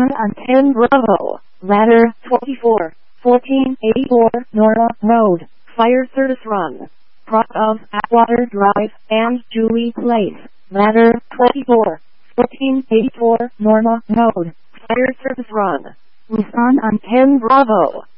on 10 Bravo, ladder 24, 1484 Norma Road, Fire Service Run. Cross of Atwater Drive and Julie Place, ladder 24, 1484 Norma Road, Fire Service Run. Respond on 10 Bravo.